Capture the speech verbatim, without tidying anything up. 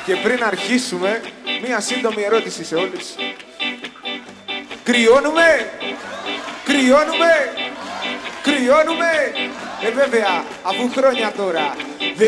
Και πριν αρχίσουμε, μία σύντομη ερώτηση σε όλους. Κρυώνουμε! Κρυώνουμε! Κρυώνουμε! Ε, βέβαια, αφού χρόνια τώρα